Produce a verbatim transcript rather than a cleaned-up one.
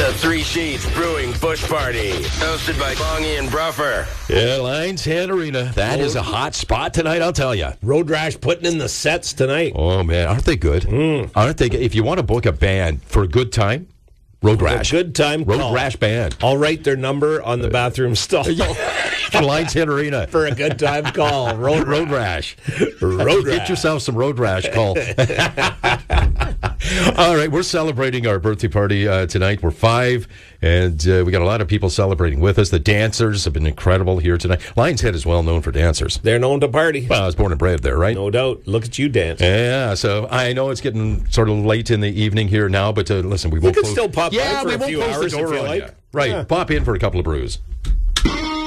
The Three Sheets Brewing Bush Party, hosted by Bongie and Bruffer. Yeah, Lions Head Arena. That is a hot spot tonight, I'll tell you. Road Rash putting in the sets tonight. Oh, man. Aren't they good? Mm. Aren't they good? If you want to book a band for a good time, Road Rash. A good time Road call. Rash Band. I'll write their number on the bathroom stall. Lions Head Arena. For a good time call. Road, Road Rash. Road Rash. Get yourself some Road Rash call. All right, we're celebrating our birthday party uh, tonight. We're five, and uh, we got a lot of people celebrating with us. The dancers have been incredible here tonight. Lions Head is well known for dancers. They're known to party. Well, I was born and bred there, right? No doubt. Look at you dance. Yeah, so I know it's getting sort of late in the evening here now, but uh, listen, we You won't can close- still pop yeah, by for we a won't few close hours the door if you on like. you. Right, Yeah. pop in for a couple of brews.